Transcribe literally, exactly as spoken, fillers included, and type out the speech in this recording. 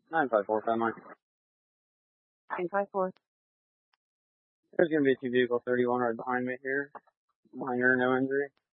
nine five four five nine. nine five four. There's going to be a two vehicle thirty-one right behind me here. Minor, no injury.